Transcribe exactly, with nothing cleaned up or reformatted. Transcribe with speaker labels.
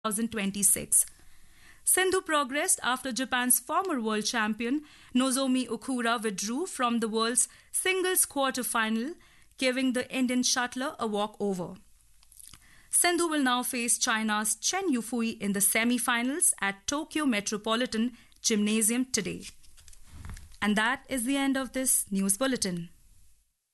Speaker 1: twenty twenty-six. Sindhu progressed after Japan's former world champion Nozomi Okura withdrew from the world's singles quarter-final, giving the Indian shuttler a walkover. Sindhu will now face China's Chen Yufui in the semi-finals at Tokyo Metropolitan Gymnasium today. And that is the end of this news bulletin.